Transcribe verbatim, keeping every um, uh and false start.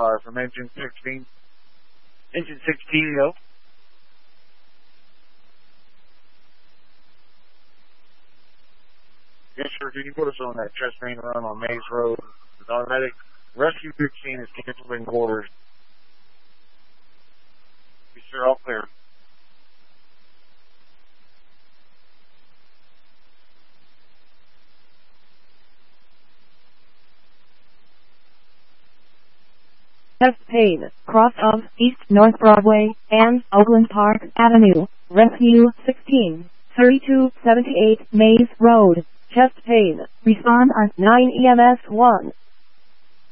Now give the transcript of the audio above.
fire from engine sixteen. Engine sixteen, go. Yes, sir. Can you put us on that chest main run on Maze Road? It's automatic. Rescue sixteen is canceled in quarters. Yes, sir. All clear. Chest pain, cross of East North Broadway and Oakland Park Avenue. Rescue sixteen, thirty-two seventy-eight Maze Road. Chest pain. Respond on nine E M S one.